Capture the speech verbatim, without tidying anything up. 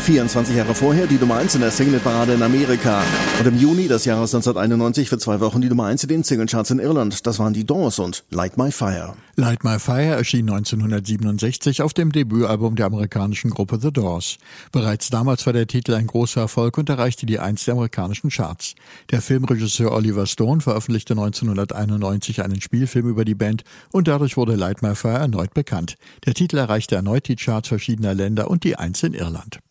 vierundzwanzig Jahre vorher die Nummer eins in der Singleparade in Amerika. Und im Juni des Jahres neunzehnhunderteinundneunzig für zwei Wochen die Nummer eins in den Singlecharts in Irland. Das waren die Doors und Light My Fire. Light My Fire erschien neunzehnhundertsiebenundsechzig auf dem Debütalbum der amerikanischen Gruppe The Doors. Bereits damals war der Titel ein großer Erfolg und erreichte die eins der amerikanischen Charts. Der Filmregisseur Oliver Stone veröffentlichte neunzehnhunderteinundneunzig einen Spielfilm über die Band und dadurch wurde Light My Fire erneut bekannt. Der Titel erreichte erneut die Charts verschiedener Länder und die eins in Irland.